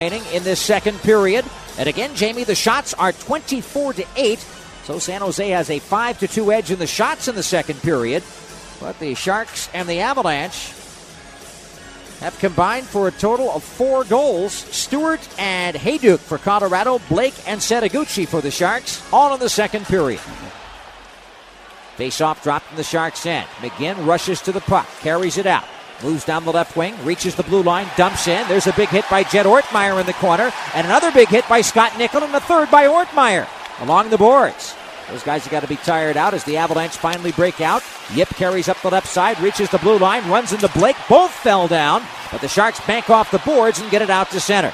In this second period. And again, Jamie, the shots are 24-8. So San Jose has a 5-2 edge in the shots in the second period. But the Sharks and the Avalanche have combined for a total of 4 goals. Stewart and Hejduk for Colorado, Blake and Setoguchi for the Sharks, all in the second period. Face-off dropped in the Sharks' end. McGinn rushes to the puck, carries it out. Moves down the left wing, reaches the blue line, dumps in. There's a big hit by Jed Ortmeyer in the corner, and another big hit by Scott Nickel, and a third by Ortmeyer along the boards. Those guys have got to be tired out as the Avalanche finally break out. Yip carries up the left side, reaches the blue line, runs into Blake. Both fell down, but the Sharks bank off the boards and get it out to center.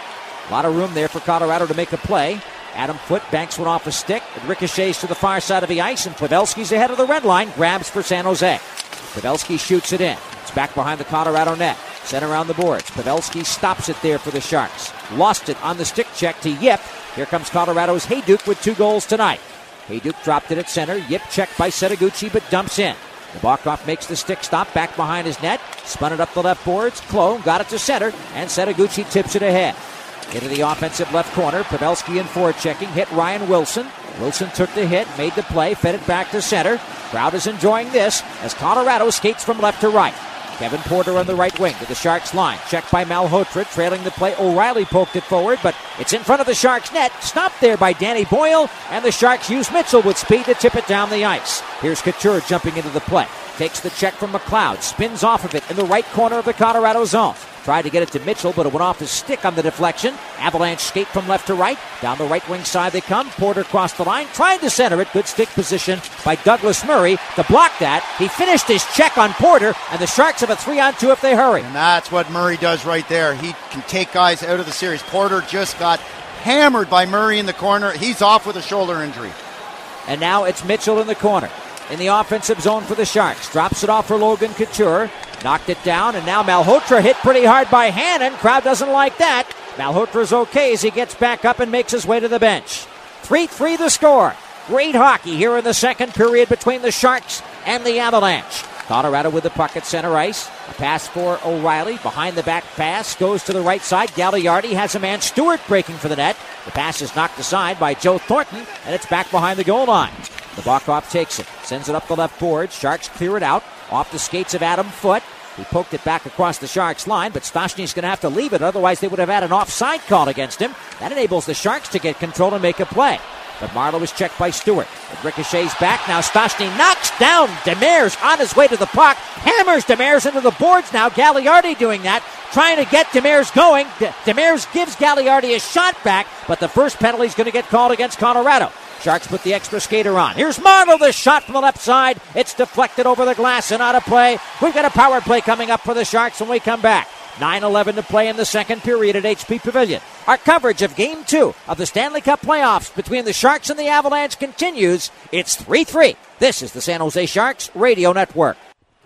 A lot of room there for Colorado to make a play. Adam Foote banks one off a stick. It ricochets to the far side of the ice, and Pavelski's ahead of the red line, grabs for San Jose. Pavelski shoots it in. It's back behind the Colorado net. Sent around the boards. Pavelski stops it there for the Sharks. Lost it on the stick check to Yip. Here comes Colorado's Hejduk with 2 goals tonight. Hejduk dropped it at center. Yip checked by Setoguchi, but dumps in. Nabokov makes the stick stop back behind his net. Spun it up the left boards. Clone got it to center, and Setoguchi tips it ahead. Into the offensive left corner. Pavelski in forechecking. Hit Ryan Wilson. Wilson took the hit, made the play, fed it back to center. Crowd is enjoying this as Colorado skates from left to right. Kevin Porter on the right wing to the Sharks line. Checked by Malhotra, trailing the play. O'Reilly poked it forward, but it's in front of the Sharks net. Stopped there by Danny Boyle, and the Sharks use Mitchell with speed to tip it down the ice. Here's Couture jumping into the play. Takes the check from McLeod, spins off of it in the right corner of the Colorado zone. Tried to get it to Mitchell, but it went off his stick on the deflection. Avalanche skate from left to right. Down the right wing side they come. Porter crossed the line, trying to center it. Good stick position by Douglas Murray to block that. He finished his check on Porter, and the Sharks have a 3-on-2 if they hurry. And that's what Murray does right there. He can take guys out of the series. Porter just got hammered by Murray in the corner. He's off with a shoulder injury. And now it's Mitchell in the corner. In the offensive zone for the Sharks. Drops it off for Logan Couture. Knocked it down, and now Malhotra hit pretty hard by Hannon. Crowd doesn't like that. Malhotra's okay as he gets back up and makes his way to the bench. 3-3 the score. Great hockey here in the second period between the Sharks and the Avalanche. Colorado with the puck at center ice. A pass for O'Reilly. Behind the back pass. Goes to the right side. Gagliardi has a man. Stewart breaking for the net. The pass is knocked aside by Joe Thornton, and it's back behind the goal line. Nabokov takes it. Sends it up the left board. Sharks clear it out. Off the skates of Adam Foote. He poked it back across the Sharks line, but Stastny's going to have to leave it. Otherwise, they would have had an offside call against him. That enables the Sharks to get control and make a play. But Marleau is checked by Stewart. It ricochets back. Now Stastny knocks down Demers on his way to the puck. Hammers Demers into the boards now. Gagliardi doing that. Trying to get Demers going. Demers gives Gagliardi a shot back, but the first penalty is going to get called against Colorado. Sharks put the extra skater on. Here's Marleau, the shot from the left side. It's deflected over the glass and out of play. We've got a power play coming up for the Sharks when we come back. 9:11 to play in the second period at HP Pavilion. Our coverage of Game 2 of the Stanley Cup playoffs between the Sharks and the Avalanche continues. It's 3-3. This is the San Jose Sharks Radio Network.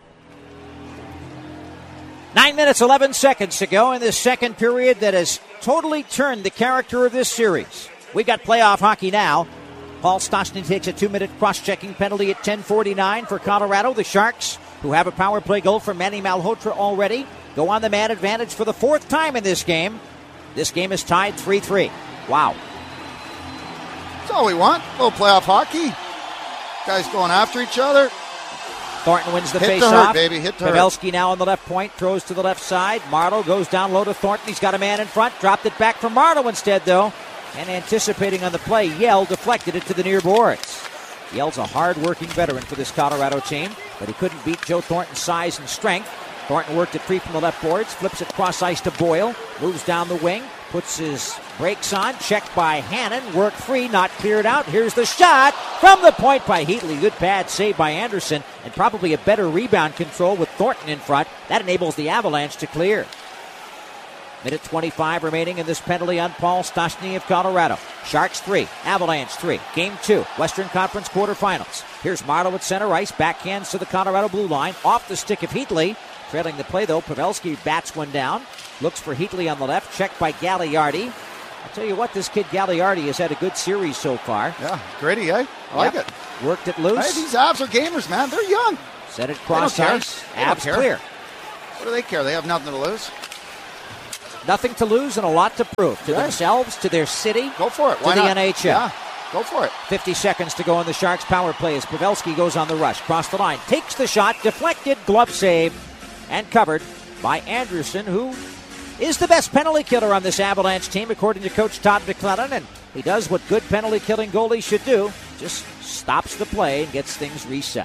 9 minutes, 11 seconds to go in this second period that has totally turned the character of this series. We've got playoff hockey now. Paul Stastny takes a 2-minute cross-checking penalty at 10:49 for Colorado. The Sharks, who have a power play goal from Manny Malhotra already, go on the man advantage for the 4th time in this game. This game is tied 3-3. Wow. That's all we want. A little playoff hockey. Guys going after each other. Thornton wins the Hit face-off. to hurt, baby. Hit to hurt. Pavelski now on the left point, throws to the left side. Marleau goes down low to Thornton. He's got a man in front. Dropped it back from Marleau instead, though. And anticipating on the play, Yell deflected it to the near boards. Yell's a hard-working veteran for this Colorado team, but he couldn't beat Joe Thornton's size and strength. Thornton worked it free from the left boards, flips it cross ice to Boyle, moves down the wing, puts his brakes on, checked by Hannon, work free, not cleared out. Here's the shot from the point by Heatley. Good pad save by Anderson, and probably a better rebound control with Thornton in front. That enables the Avalanche to clear. Minute 25 remaining in this penalty on Paul Stastny of Colorado. Sharks 3, Avalanche 3. Game 2, Western Conference quarterfinals. Here's Marleau at center ice. Backhands to the Colorado blue line. Off the stick of Heatley. Trailing the play, though, Pavelski bats one down. Looks for Heatley on the left. Checked by Gagliardi. I'll tell you what, this kid Gagliardi has had a good series so far. Yeah, gritty, eh? I like it. Worked it loose. Hey, these Avs are gamers, man. They're young. Set it cross ice. Avs clear. What do they care? They have nothing to lose. Nothing to lose and a lot to prove to themselves, to their city. Go for it. Why to the NHL. Yeah, go for it. 50 seconds to go on the Sharks' power play as Pavelski goes on the rush. Cross the line, takes the shot, deflected, glove save, and covered by Anderson, who is the best penalty killer on this Avalanche team, according to Coach Todd McLellan, and he does what good penalty-killing goalies should do, just stops the play and gets things reset.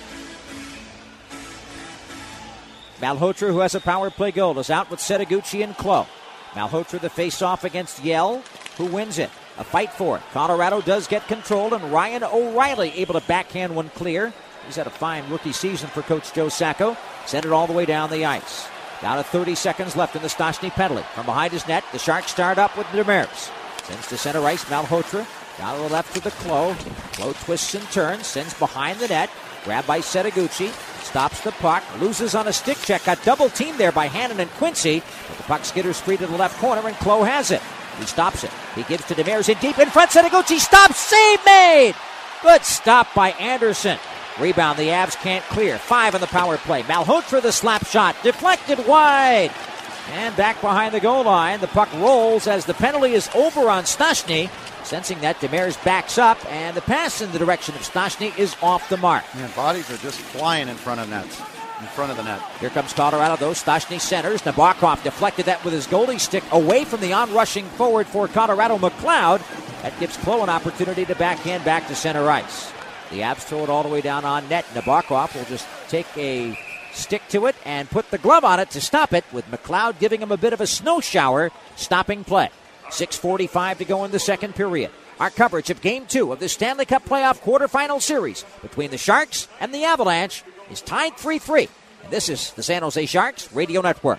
Malhotra, who has a power play goal, is out with Setoguchi and Klo. Malhotra the face-off against Yell, who wins it. A fight for it. Colorado does get control, and Ryan O'Reilly able to backhand one clear. He's had a fine rookie season for Coach Joe Sacco. Sent it all the way down the ice. Down to 30 seconds left in the Stastny penalty. From behind his net, the Sharks start up with Demers. Sends to center ice, Malhotra. Down to the left to the Klo. Klo twists and turns, sends behind the net. Grabbed by Setoguchi. Stops the puck. Loses on a stick check. Got double teamed there by Hannon and Quincy. But the puck skitters free to the left corner, and Klo has it. He stops it. He gives to Demers in deep in front. Setoguchi stops. Save made! Good stop by Anderson. Rebound, the Avs can't clear. 5 on the power play. Malhotra the slap shot. Deflected wide. And back behind the goal line. The puck rolls as the penalty is over on Stastny. Sensing that, Demers backs up, and the pass in the direction of Stastny is off the mark. Man, bodies are just flying in front of nets. In front of the net. Here comes Colorado, though. Stastny centers. Nabokov deflected that with his goalie stick away from the on-rushing forward for Colorado, McLeod. That gives Klo an opportunity to backhand back to center ice. The Avs throw it all the way down on net. Nabokov will just take a stick to it and put the glove on it to stop it, with McLeod giving him a bit of a snow shower, stopping play. 6:45 to go in the second period. Our coverage of Game 2 of the Stanley Cup Playoff quarterfinal series between the Sharks and the Avalanche is tied 3-3. And this is the San Jose Sharks Radio Network.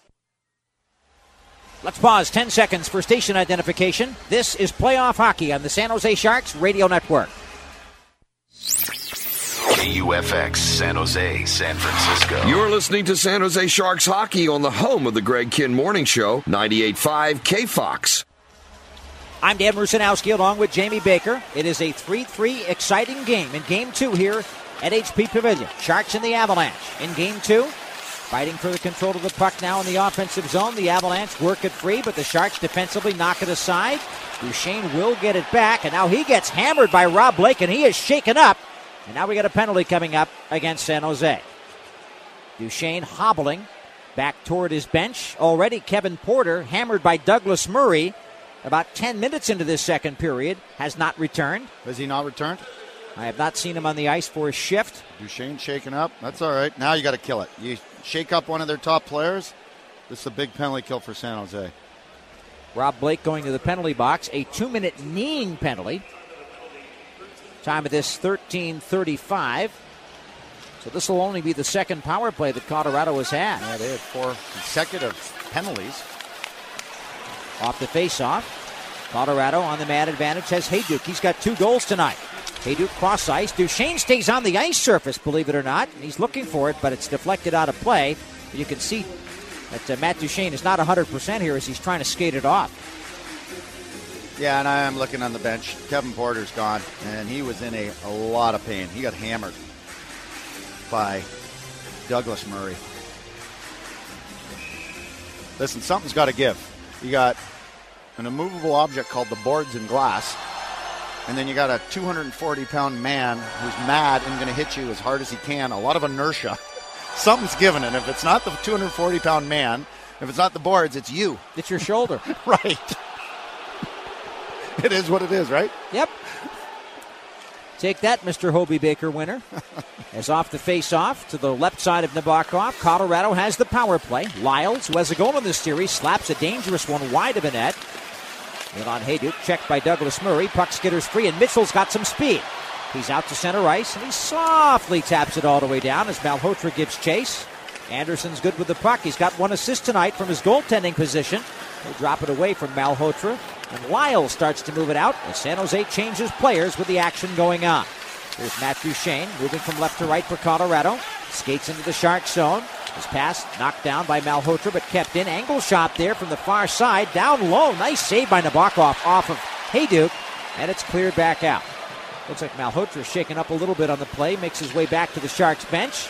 Let's pause 10 seconds for station identification. This is Playoff Hockey on the San Jose Sharks Radio Network. KUFX, San Jose, San Francisco. You're listening to San Jose Sharks hockey on the home of the Greg Kihn Morning Show, 98.5 KFOX. I'm Dan Rusanowski along with Jamie Baker. It is a 3-3 exciting game in Game 2 here at HP Pavilion. Sharks and the Avalanche in Game 2. Fighting for the control of the puck now in the offensive zone. The Avalanche work it free, but the Sharks defensively knock it aside. Duchesne will get it back, and now he gets hammered by Rob Blake, and he is shaken up. And now we got a penalty coming up against San Jose. Duchesne hobbling back toward his bench. Already Kevin Porter, hammered by Douglas Murray, about 10 minutes into this second period, has not returned. Has he not returned? I have not seen him on the ice for a shift. Duchesne shaken up. That's all right. Now you got to kill it. You shake up one of their top players. This is a big penalty kill for San Jose. Rob Blake going to the penalty box. A 2-minute kneeing penalty. Time of this 13:35. So this will only be the second power play that Colorado has had. Yeah, they had 4 consecutive penalties. Off the faceoff. Colorado on the man advantage has Hejduk. He's got 2 goals tonight. Hejduk cross ice. Duchesne stays on the ice surface, believe it or not. He's looking for it, but it's deflected out of play. You can see that Matt Duchesne is not 100% here as he's trying to skate it off. Yeah, and I am looking on the bench. Kevin Porter's gone, and he was in a lot of pain. He got hammered by Douglas Murray. Listen, something's got to give. You got an immovable object called the boards and glass, and then you got a 240-pound man who's mad and going to hit you as hard as he can. A lot of inertia. Something's given, and if it's not the 240-pound man, if it's not the boards, it's you. It's your shoulder. Right. It is what it is, right? Yep. Take that, Mr. Hobie Baker winner. As off the face-off to the left side of Nabokov, Colorado has the power play. Lyles, who has a goal in this series, slaps a dangerous one wide of the net. Milan Hejduk checked by Douglas Murray. Puck skitters free, and Mitchell's got some speed. He's out to center ice, and he softly taps it all the way down as Malhotra gives chase. Anderson's good with the puck. He's got 1 assist tonight from his goaltending position. He'll drop it away from Malhotra. And Lyles starts to move it out as San Jose changes players with the action going on. Here's Matt Duchesne moving from left to right for Colorado. Skates into the Sharks zone. His pass knocked down by Malhotra but kept in. Angle shot there from the far side. Down low. Nice save by Nabokov off of Hejduk. And it's cleared back out. Looks like Malhotra shaken up a little bit on the play. Makes his way back to the Sharks bench.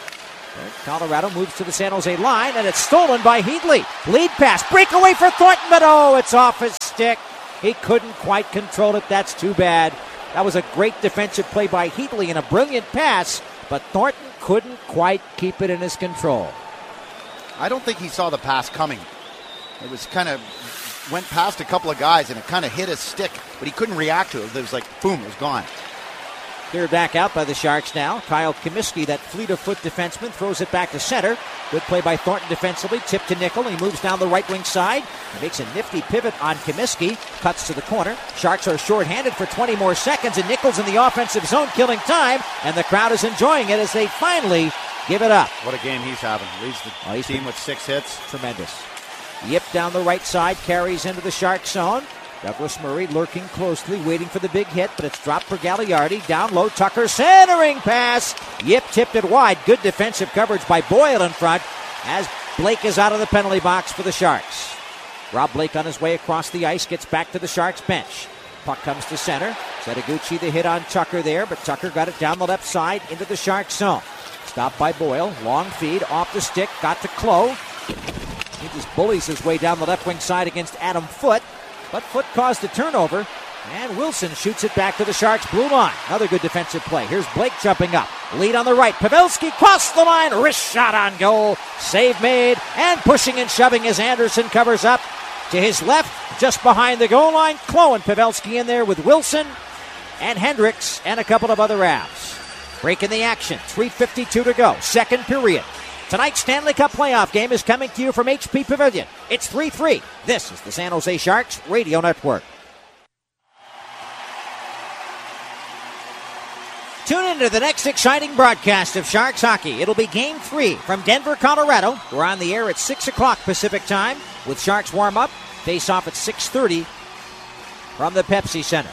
But Colorado moves to the San Jose line, and it's stolen by Heatley. Lead pass, breakaway for Thornton, but it's off his stick. He couldn't quite control it. That's too bad. That was a great defensive play by Heatley and a brilliant pass, but Thornton couldn't quite keep it in his control. I don't think he saw the pass coming. It was kind of went past a couple of guys, and it kind of hit his stick, but he couldn't react to it. It was like, boom, it was gone. Cleared back out by the Sharks now. Kyle Comiskey, that fleet-of-foot defenseman, throws it back to center. Good play by Thornton defensively. Tip to Nickel. He moves down the right wing side. He makes a nifty pivot on Comiskey. Cuts to the corner. Sharks are shorthanded for 20 more seconds, and Nickel's in the offensive zone killing time, and the crowd is enjoying it as they finally give it up. What a game he's having. Leads the team with 6 hits. Tremendous. Yip down the right side, carries into the Shark zone. Douglas Murray lurking closely, waiting for the big hit, but it's dropped for Gagliardi. Down low, Tucker centering pass. Yip tipped it wide. Good defensive coverage by Boyle in front as Blake is out of the penalty box for the Sharks. Rob Blake on his way across the ice, gets back to the Sharks bench. Puck comes to center. Setaguchi the hit on Tucker there, but Tucker got it down the left side into the Sharks zone. Stopped by Boyle. Long feed off the stick. Got to Clow. He just bullies his way down the left wing side against Adam Foote. But Foote caused a turnover, and Wilson shoots it back to the Sharks' blue line. Another good defensive play. Here's Blake jumping up. Lead on the right. Pavelski crossed the line. Wrist shot on goal. Save made. And pushing and shoving as Anderson covers up. To his left, just behind the goal line, Clow and Pavelski in there with Wilson and Hendricks and a couple of other Avs. Breaking the action. 3:52 to go. Second period. Tonight's Stanley Cup playoff game is coming to you from HP Pavilion. It's 3-3. This is the San Jose Sharks Radio Network. Tune into the next exciting broadcast of Sharks hockey. It'll be Game 3 from Denver, Colorado. We're on the air at 6 o'clock Pacific time with Sharks warm-up. Face-off at 6:30 from the Pepsi Center.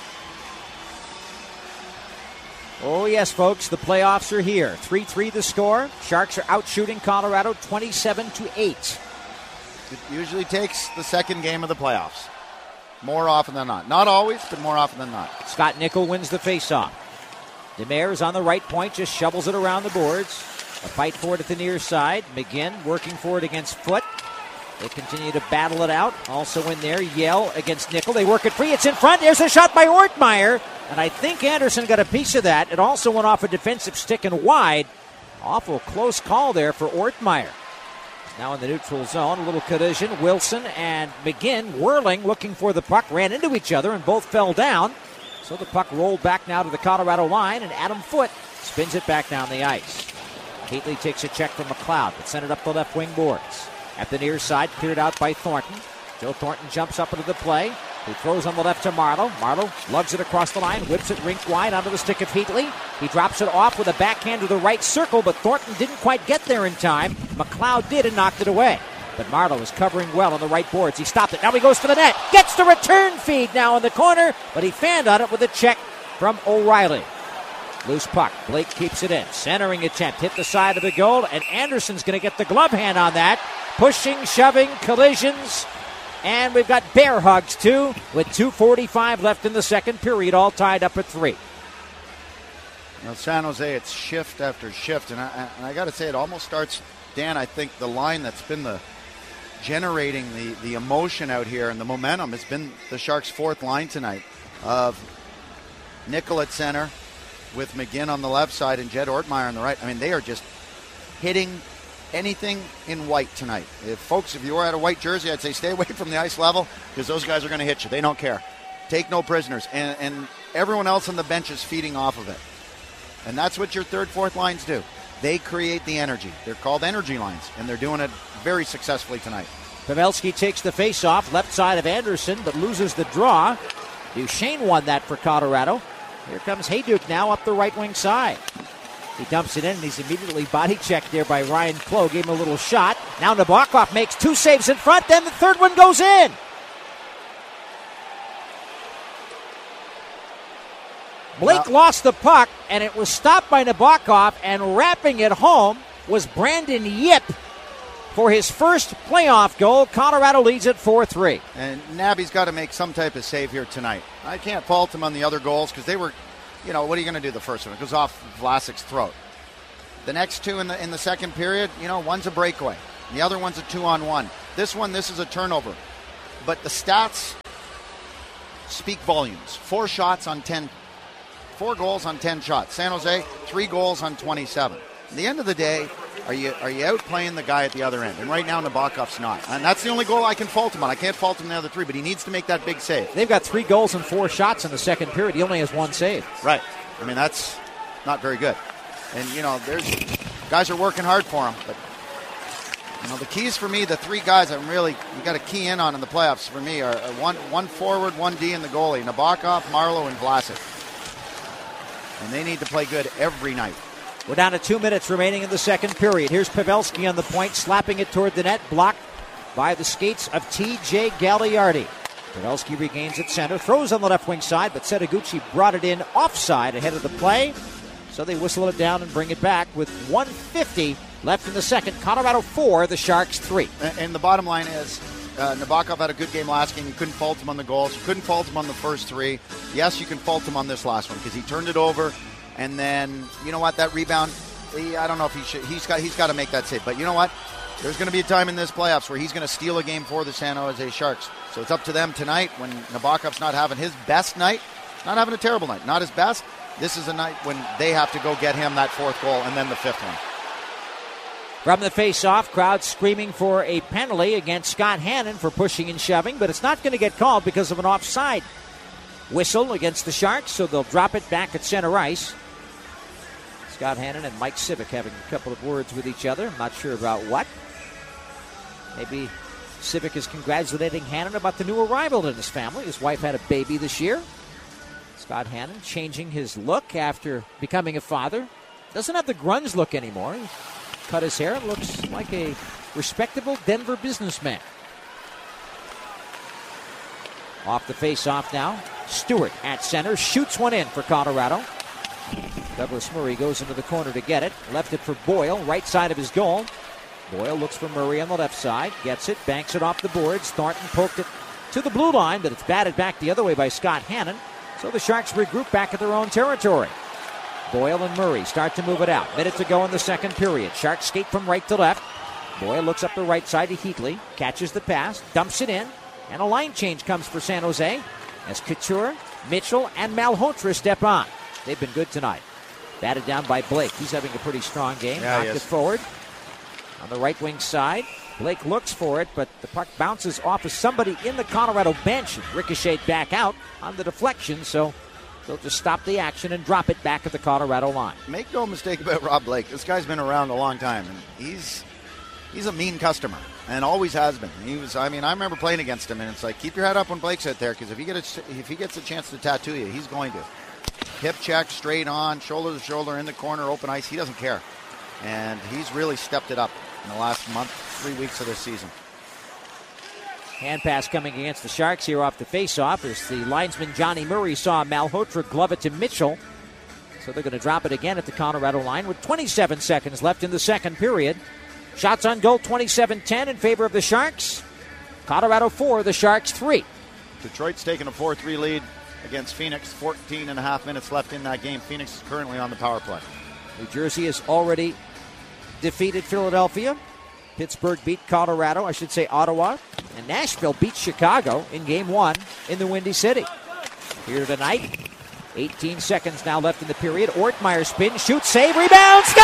Oh, yes, folks, the playoffs are here. 3-3 the score. Sharks are out-shooting Colorado 27-8. It usually takes the second game of the playoffs. More often than not. Not always, but more often than not. Scott Nickel wins the face-off. Demers on the right point, just shovels it around the boards. A fight for it at the near side. McGinn working for it against Foote. They continue to battle it out. Also in there, Yell against Nickel. They work it free. It's in front. There's a shot by Ortmeyer. And I think Anderson got a piece of that. It also went off a defensive stick and wide. Awful close call there for Ortmeyer. Now in the neutral zone, a little collision. Wilson and McGinn whirling, looking for the puck, ran into each other and both fell down. So the puck rolled back now to the Colorado line, and Adam Foote spins it back down the ice. Heatley takes a check from McLeod, but sent it up the left wing boards. At the near side, cleared out by Thornton. Joe Thornton jumps up into the play. He throws on the left to Marleau. Marleau lugs it across the line, whips it rink wide onto the stick of Heatley. He drops it off with a backhand to the right circle, but Thornton didn't quite get there in time. McLeod did and knocked it away. But Marleau is covering well on the right boards. He stopped it. Now he goes for the net. Gets the return feed now in the corner, but he fanned on it with a check from O'Reilly. Loose puck. Blake keeps it in. Centering attempt. Hit the side of the goal, and Anderson's going to get the glove hand on that. Pushing, shoving, collisions. And we've got bear hugs, too, with 2:45 left in the second period, all tied up at 3. Now, San Jose, it's shift after shift. And I got to say, it almost starts, Dan, I think the line that's been generating the emotion out here and the momentum has been the Sharks' fourth line tonight of Nickel at center with McGinn on the left side and Jed Ortmeyer on the right. I mean, they are just hitting anything in white tonight. If you are at a white jersey, I'd say stay away from the ice level because those guys are going to hit you. They don't care. Take no prisoners. And everyone else on the bench is feeding off of it. And that's what your third, fourth lines do. They create the energy. They're called energy lines, and they're doing it very successfully tonight. Pavelski takes the face-off, left side of Anderson, but loses the draw. Duchesne won that for Colorado. Here comes Hayduk now up the right wing side. He dumps it in, and he's immediately body checked there by Ryan Clow. Gave him a little shot. Now Nabokov makes 2 saves in front, then the third one goes in. Blake lost the puck, and it was stopped by Nabokov, and wrapping it home was Brandon Yip for his first playoff goal. Colorado leads at 4-3. And Nabby's got to make some type of save here tonight. I can't fault him on the other goals because they were, what are you going to do the first one? It goes off Vlasic's throat. The next two in the second period, one's a breakaway. The other one's a 2-on-1. This is a turnover. But the stats speak volumes. 4 shots on 10. 4 goals on 10 shots. San Jose, 3 goals on 27. At the end of the day, are you outplaying the guy at the other end? And right now, Nabokov's not. And that's the only goal I can fault him on. I can't fault him the other 3, but he needs to make that big save. They've got 3 goals and 4 shots in the second period. He only has 1 save. Right. I mean, that's not very good. And, there's guys are working hard for him. But, the keys for me, the 3 guys you got to key in on in the playoffs for me are one forward, 1 D, and the goalie. Nabokov, Marlowe, and Vlasic. And they need to play good every night. We're down to 2 minutes remaining in the second period. Here's Pavelski on the point, slapping it toward the net, blocked by the skates of T.J. Gagliardi. Pavelski regains at center, throws on the left wing side, but Setoguchi brought it in offside ahead of the play. So they whistle it down and bring it back with 1:50 left in the second. Colorado 4, the Sharks 3. And the bottom line is, Nabokov had a good game last game. You couldn't fault him on the goals. You couldn't fault him on the first 3. Yes, you can fault him on this last one because he turned it over. And then, you know what, that rebound, I don't know if he's got to make that save. But you know what? There's going to be a time in this playoffs where he's going to steal a game for the San Jose Sharks. So it's up to them tonight when Nabokov's not having his best night, not having a terrible night, not his best. This is a night when they have to go get him that 4th goal and then the 5th one. From the face-off, crowd screaming for a penalty against Scott Hannon for pushing and shoving, but it's not going to get called because of an offside whistle against the Sharks, so they'll drop it back at center ice. Scott Hannon and Mike Civic having a couple of words with each other. I'm not sure about what. Maybe Civic is congratulating Hannon about the new arrival in his family. His wife had a baby this year. Scott Hannon changing his look after becoming a father. Doesn't have the grunge look anymore. He's cut his hair and looks like a respectable Denver businessman. Off the face-off now. Stewart at center. Shoots one in for Colorado. Douglas Murray goes into the corner to get it. Left it for Boyle, right side of his goal. Boyle looks for Murray on the left side. Gets it, banks it off the boards. Thornton poked it to the blue line, but it's batted back the other way by Scott Hannon. So the Sharks regroup back at their own territory. Boyle and Murray start to move it out. Minute to go in the second period. Sharks skate from right to left. Boyle looks up the right side to Heatley. Catches the pass, dumps it in. And a line change comes for San Jose as Couture, Mitchell, and Malhotra step on. They've been good tonight. Batted down by Blake. He's having a pretty strong game. Yeah, knocked it forward. On the right wing side, Blake looks for it, but the puck bounces off of somebody in the Colorado bench and ricocheted back out on the deflection, so they'll just stop the action and drop it back at the Colorado line. Make no mistake about Rob Blake. This guy's been around a long time, and he's a mean customer, and always has been. I remember playing against him, and it's like, keep your head up when Blake's out there, because if he gets a chance to tattoo you, he's going to. Hip check, straight on, shoulder to shoulder, in the corner, open ice. He doesn't care. And he's really stepped it up in the last month, 3 weeks of this season. Hand pass coming against the Sharks here off the faceoff as the linesman Johnny Murray saw Malhotra glove it to Mitchell. So they're going to drop it again at the Colorado line with 27 seconds left in the second period. Shots on goal, 27-10 in favor of the Sharks. Colorado 4, the Sharks 3. Detroit's taking a 4-3 lead against Phoenix. 14 and a half minutes left in that game. Phoenix is currently on the power play. New Jersey has already defeated Philadelphia. Pittsburgh beat Colorado, Ottawa. And Nashville beat Chicago in Game 1 in the Windy City. Here tonight, 18 seconds now left in the period. Ortmeyer spins, shoots, save, rebound, score!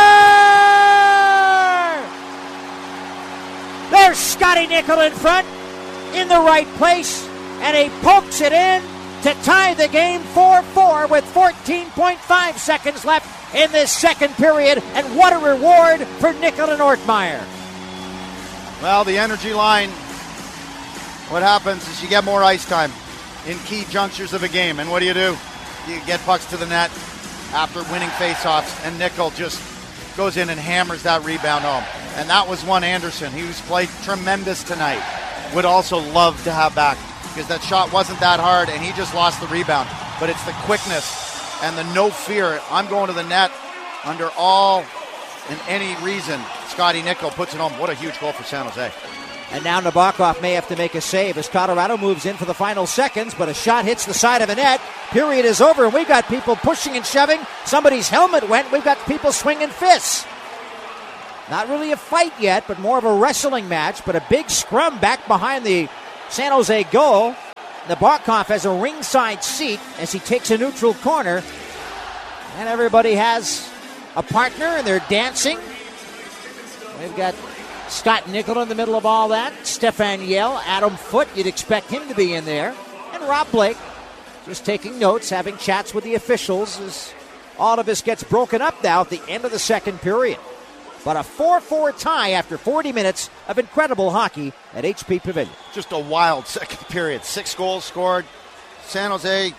There's Scotty Nickel in front, in the right place, and he pokes it in to tie the game 4-4 with 14.5 seconds left in this second period. And what a reward for Nickel and Ortmeyer. Well, the energy line, what happens is you get more ice time in key junctures of a game. And what do? You get pucks to the net after winning faceoffs, and Nickel just goes in and hammers that rebound home. And that was one Anderson, who's played tremendous tonight, would also love to have back, because that shot wasn't that hard, and he just lost the rebound. But it's the quickness and the no fear. I'm going to the net under all and any reason. Scotty Nickel puts it home. What a huge goal for San Jose. And now Nabokov may have to make a save as Colorado moves in for the final seconds, but a shot hits the side of a net. Period is over, and we've got people pushing and shoving. Somebody's helmet went. We've got people swinging fists. Not really a fight yet, but more of a wrestling match, but a big scrum back behind the San Jose goal. Nabokov has a ringside seat as he takes a neutral corner, and everybody has a partner, and they're dancing. We've got Scott Nichol in the middle of all that. Stefan Yell, Adam Foote, you'd expect him to be in there. And Rob Blake just taking notes, having chats with the officials as all of this gets broken up now at the end of the second period. But a 4-4 tie after 40 minutes of incredible hockey at HP Pavilion. Just a wild second period. 6 goals scored. San Jose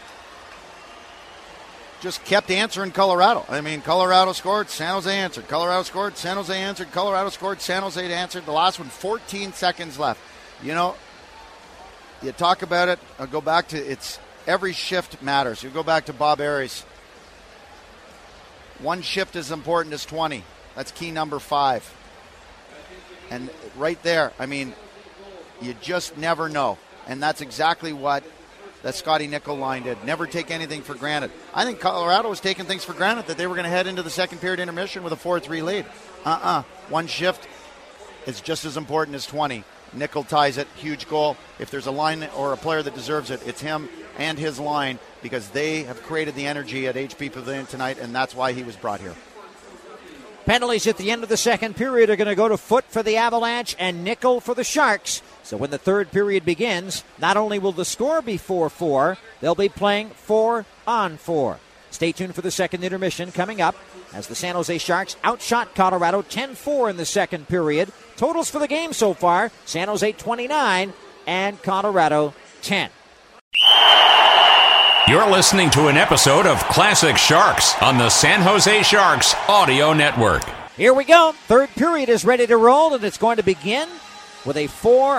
just kept answering Colorado. I mean, Colorado scored, San Jose answered. Colorado scored, San Jose answered. Colorado scored, San Jose answered. The last one, 14 seconds left. You know, you talk about it, I'll go back to it's every shift matters. You go back to Bob Aries. One shift is important as 20. That's key number 5. And right there, I mean, you just never know. And that's exactly what that Scotty Nichol line did. Never take anything for granted. I think Colorado was taking things for granted that they were going to head into the second period intermission with a 4-3 lead. One shift is just as important as 20. Nichol ties it. Huge goal. If there's a line or a player that deserves it, it's him and his line because they have created the energy at HP Pavilion tonight, and that's why he was brought here. Penalties at the end of the second period are going to go to Foote for the Avalanche and Nichol for the Sharks. So when the third period begins, not only will the score be 4-4, they'll be playing 4-on-4. Stay tuned for the second intermission coming up as the San Jose Sharks outshot Colorado 10-4 in the second period. Totals for the game so far, San Jose 29 and Colorado 10. You're listening to an episode of Classic Sharks on the San Jose Sharks Audio Network. Here we go. Third period is ready to roll, and it's going to begin with a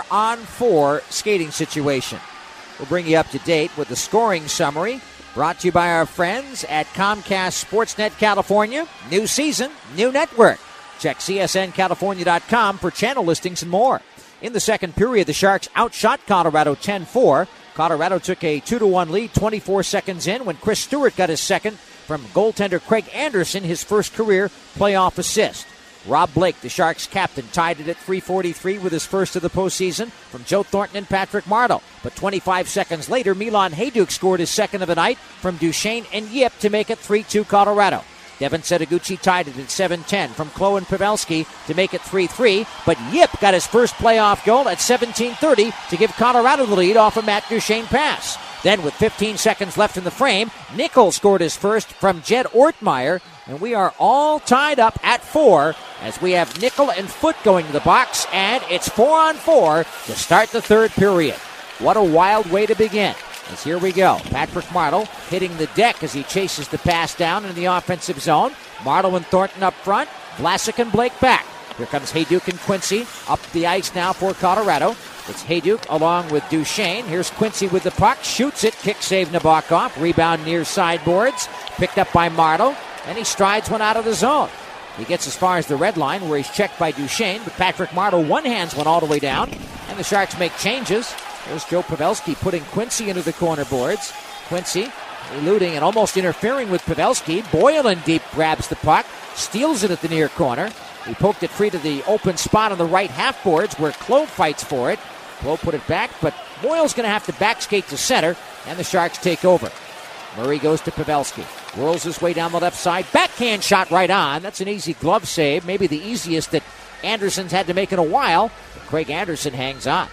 4-on-4 skating situation. We'll bring you up to date with the scoring summary brought to you by our friends at Comcast Sportsnet California. New season, new network. Check csncalifornia.com for channel listings and more. In the second period, the Sharks outshot Colorado 10-4. Colorado took a 2-1 lead 24 seconds in when Chris Stewart got his second from goaltender Craig Anderson, his first career playoff assist. Rob Blake, the Sharks captain, tied it at .343 with his first of the postseason from Joe Thornton and Patrick Marleau. But 25 seconds later, Milan Hajduk scored his second of the night from Duchesne and Yip to make it 3-2 Colorado. Devin Setoguchi tied it at 7:10 from Chloe and Pavelski to make it 3-3, but Yip got his first playoff goal at 17:30 to give Colorado the lead off a Matt Duchesne pass. Then, with 15 seconds left in the frame, Nichol scored his first from Jed Ortmeyer, and we are all tied up at 4 as we have Nichol and Foote going to the box, and it's 4-on-4 to start the third period. What a wild way to begin. As here we go. Patrick Marleau hitting the deck as he chases the pass down in the offensive zone. Marleau and Thornton up front. Vlasic and Blake back. Here comes Hajduk and Quincy up the ice now for Colorado. It's Hajduk along with Duchesne. Here's Quincy with the puck. Shoots it. Kick save Nabokov. Rebound near sideboards. Picked up by Marleau. And he strides one out of the zone. He gets as far as the red line where he's checked by Duchesne. But Patrick Marleau one-hands one all the way down. And the Sharks make changes. There's Joe Pavelski putting Quincy into the corner boards. Quincy eluding and almost interfering with Pavelski. Boylan deep grabs the puck, steals it at the near corner. He poked it free to the open spot on the right half boards where Clowe fights for it. Clowe put it back, but Boyle's going to have to backskate to center, and the Sharks take over. Murray goes to Pavelski. Whirls his way down the left side. Backhand shot right on. That's an easy glove save, maybe the easiest that Anderson's had to make in a while. But Craig Anderson hangs on.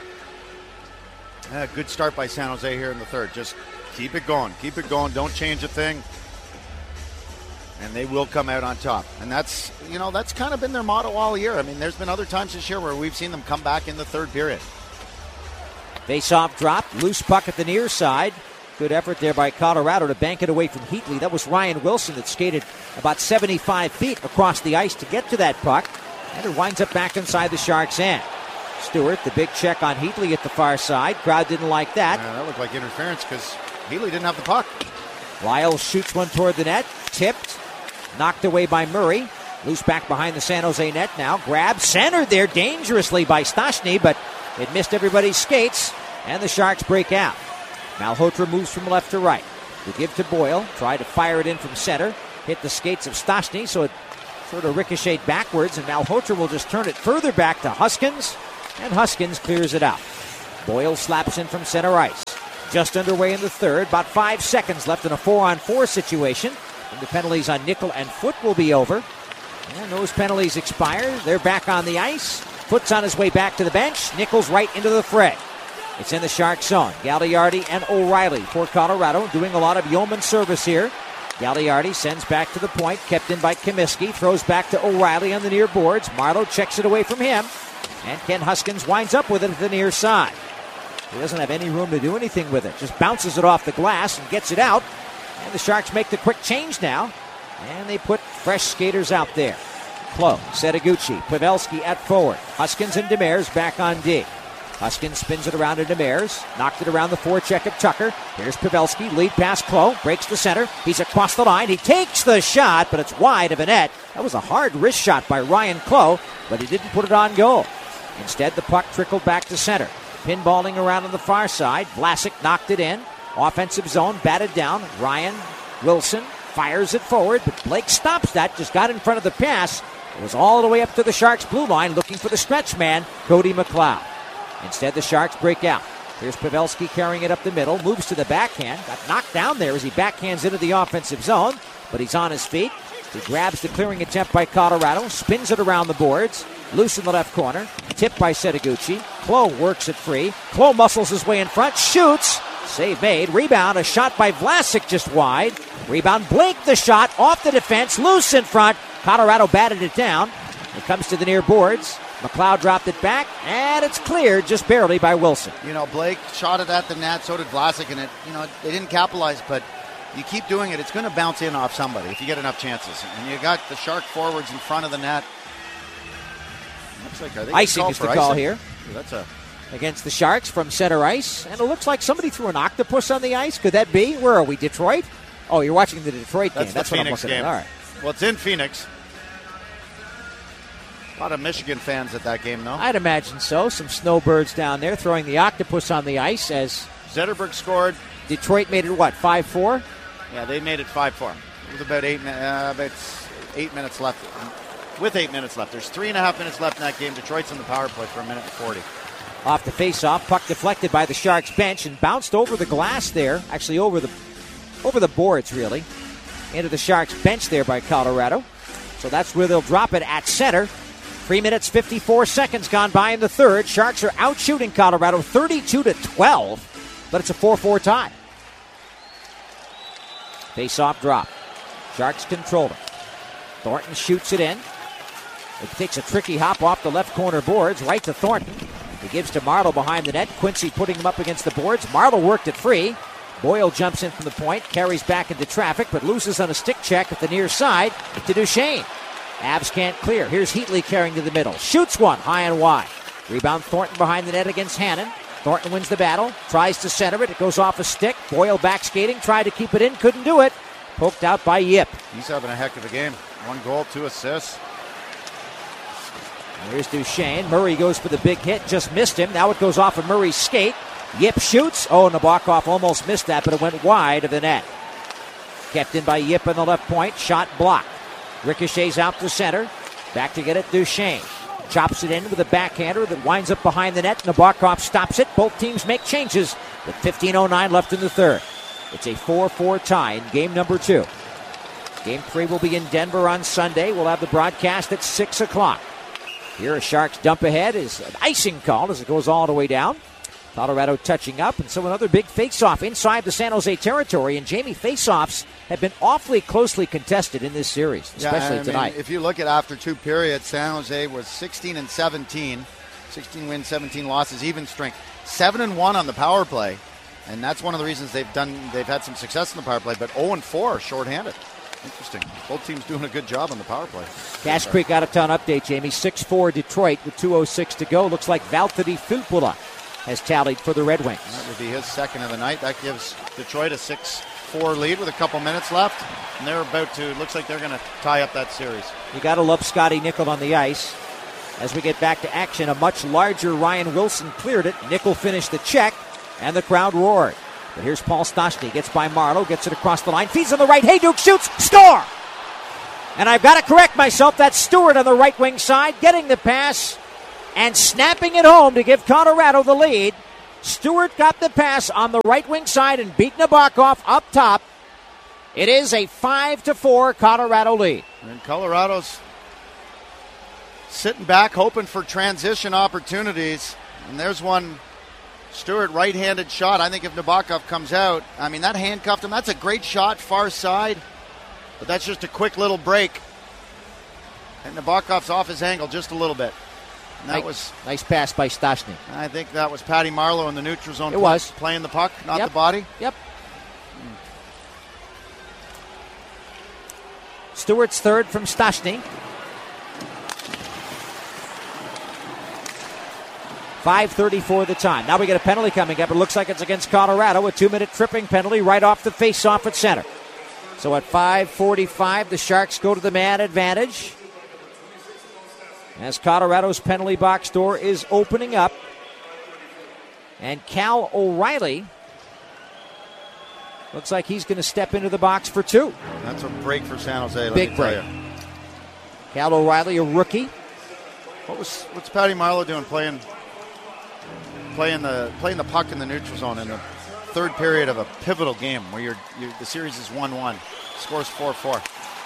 Good start by San Jose here in the third. Just keep it going. Keep it going. Don't change a thing. And they will come out on top. And that's kind of been their motto all year. I mean, there's been other times this year where we've seen them come back in the third period. Face-off drop. Loose puck at the near side. Good effort there by Colorado to bank it away from Heatley. That was Ryan Wilson that skated about 75 feet across the ice to get to that puck. And it winds up back inside the Sharks' end. Stewart, the big check on Heatley at the far side. Crowd didn't like that. Yeah, that looked like interference because Heatley didn't have the puck. Lyle shoots one toward the net. Tipped. Knocked away by Murray. Loose back behind the San Jose net now. Grab, centered there dangerously by Stastny, but it missed everybody's skates, and the Sharks break out. Malhotra moves from left to right. To give to Boyle, try to fire it in from center. Hit the skates of Stastny, so it sort of ricocheted backwards, and Malhotra will just turn it further back to Huskins, and Huskins clears it out. Boyle slaps in from center ice. Just underway in the third, about 5 seconds left in a 4-on-4 situation. And the penalties on Nickel and Foot will be over. And those penalties expire. They're back on the ice. Foot's on his way back to the bench. Nickel's right into the fray. It's in the Shark zone. Gagliardi and O'Reilly for Colorado, doing a lot of yeoman service here. Gagliardi sends back to the point, kept in by Comiskey, throws back to O'Reilly on the near boards. Marleau checks it away from him, and Ken Huskins winds up with it at the near side. He doesn't have any room to do anything with it. Just bounces it off the glass and gets it out. And the Sharks make the quick change now, and they put fresh skaters out there. Klo, Setaguchi, Pavelski at forward. Huskins and Demers back on D. Huskins spins it around to Demers. Knocked it around the forecheck of Tucker. Here's Pavelski. Lead pass Klo. Breaks the center. He's across the line. He takes the shot, but it's wide of a net. That was a hard wrist shot by Ryan Klo, but he didn't put it on goal. Instead, the puck trickled back to center. Pinballing around on the far side. Vlasic knocked it in. Offensive zone, batted down. Ryan Wilson fires it forward, but Blake stops that. Just got in front of the pass. It was all the way up to the Sharks' blue line, looking for the stretch man, Cody McLeod. Instead, the Sharks break out. Here's Pavelski carrying it up the middle, moves to the backhand, got knocked down there as he backhands into the offensive zone, but he's on his feet. He grabs the clearing attempt by Colorado, spins it around the boards, loose in the left corner, tipped by Setaguchi. Klo works it free. Klo muscles his way in front, shoots, save made, rebound, a shot by Vlasic just wide. Rebound, Blake the shot, off the defense, loose in front. Colorado batted it down. It comes to the near boards. McLeod dropped it back, and it's cleared just barely by Wilson. Blake shot it at the net, so did Vlasic, and they didn't capitalize, but you keep doing it, it's going to bounce in off somebody if you get enough chances. And you got the Shark forwards in front of the net. Looks like icing is the call here. That's against the Sharks from center ice, and it looks like somebody threw an octopus on the ice. Could that be? Where are we, Detroit? Oh, you're watching the Detroit game. That's what I'm looking at. All right. Well, it's in Phoenix. A lot of Michigan fans at that game, no? I'd imagine so. Some snowbirds down there throwing the octopus on the ice as Zetterberg scored. Detroit made it, 5-4? Yeah, they made it 5-4. With about 8 minutes left. With 8 minutes left. There's 3.5 minutes left in that game. Detroit's on the power play for 1:40. Off the face-off, puck deflected by the Sharks bench and bounced over the glass there. Actually, over the boards, really. Into the Sharks bench there by Colorado. So that's where they'll drop it at center. 3 minutes, 54 seconds gone by in the third. Sharks are out shooting Colorado 32-12, but it's a 4-4 tie. Face-off drop. Sharks control it. Thornton shoots it in. It takes a tricky hop off the left corner boards, right to Thornton. He gives to Marleau behind the net. Quincy putting him up against the boards. Marleau worked it free. Boyle jumps in from the point, carries back into traffic, but loses on a stick check at the near side to Duchesne. Avs can't clear. Here's Heatley carrying to the middle. Shoots one, high and wide. Rebound Thornton behind the net against Hannon. Thornton wins the battle, tries to center it. It goes off a stick. Boyle back skating, tried to keep it in, couldn't do it. Poked out by Yip. He's having a heck of a game. 1 goal, 2 assists. Here's Duchesne. Murray goes for the big hit, just missed him. Now it goes off of Murray's skate. Yip shoots. Oh, Nabokov almost missed that, but it went wide of the net. Kept in by Yip on the left point. Shot blocked. Ricochets out to center. Back to get it, Duchesne. Chops it in with a backhander that winds up behind the net. Nabokov stops it. Both teams make changes with 15:09 left in the third. It's a 4-4 tie in game number 2. Game 3 will be in Denver on Sunday. We'll have the broadcast at 6 o'clock. Here a Sharks dump ahead is an icing call as it goes all the way down. Colorado touching up, and so another big face-off inside the San Jose territory. And Jamie, face-offs have been awfully closely contested in this series, especially tonight. If you look at after 2 periods, San Jose was 16-17, 16 wins, 17 losses, even strength, 7-1 on the power play, and that's one of the reasons they've had some success in the power play. But 0-4 shorthanded. Interesting. Both teams doing a good job on the power play. Cache Creek out-of-town update, Jamie. 6-4 Detroit with 2:06 to go. Looks like Valtteri Filppula has tallied for the Red Wings. That would be his second of the night. That gives Detroit a 6-4 5-4 lead with a couple minutes left. And they're about to, looks like they're going to tie up that series. You got to love Scotty Nickel on the ice. As we get back to action, a much larger Ryan Wilson cleared it. Nickel finished the check, and the crowd roared. But here's Paul Stastny. Gets by Marleau, gets it across the line, feeds on the right. Duke shoots, score! And I've got to correct myself. That's Stewart on the right wing side, getting the pass and snapping it home to give Colorado the lead. Stewart got the pass on the right wing side and beat Nabokov up top. It is a 5-4 Colorado lead. And Colorado's sitting back, hoping for transition opportunities. And there's one Stewart right-handed shot. I think if Nabokov comes out, I mean, that handcuffed him. That's a great shot, far side. But that's just a quick little break. And Nabokov's off his angle just a little bit. And that was nice pass by Stastny. I think that was Patty Marleau in the neutral zone. It was. Playing the puck, not the body. Yep. Stewart's third from Stastny. 5:34 the time. Now we get a penalty coming up. It looks like it's against Colorado. A 2-minute tripping penalty right off the face-off at center. So at 5:45, the Sharks go to the man advantage. As Colorado's penalty box door is opening up. And Cal O'Reilly looks like he's going to step into the box for two. That's a break for San Jose. Big break. Cal O'Reilly, a rookie. What's Patty Marleau doing playing the puck in the neutral zone in the third period of a pivotal game where the series is 1-1, scores 4-4.